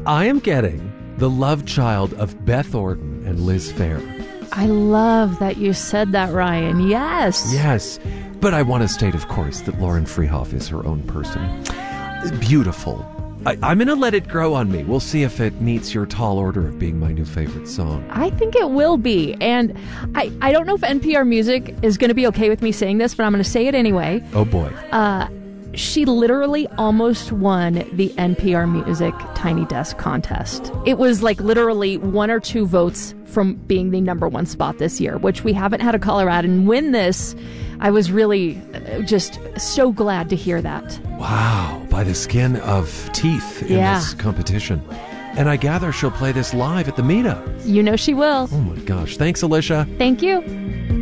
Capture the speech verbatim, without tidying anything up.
I am getting the love child of Beth Orton and Liz Phair. I love that you said that, Ryan. Yes. Yes. But I want to state, of course, that Lauren Freehoff is her own person. Beautiful. I, I'm going to let it grow on me. We'll see if it meets your tall order of being my new favorite song. I think it will be. And I, I don't know if N P R Music is going to be okay with me saying this, but I'm going to say it anyway. Oh, boy. Uh, she literally almost won the N P R Music Tiny Desk contest. It was like literally one or two votes from being the number one spot this year, which we haven't had a Coloradan win this. I was really just so glad to hear that. Wow, by the skin of teeth in Yeah. this competition. And I gather she'll play this live at the meetup. You know she will. Oh my gosh. Thanks, Alicia. Thank you.